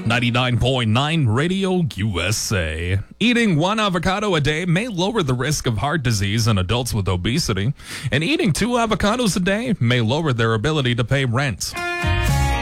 99.9 Radio USA. Eating one avocado a day may lower the risk of heart disease in adults with obesity, and eating 2 avocados a day may lower their ability to pay rent.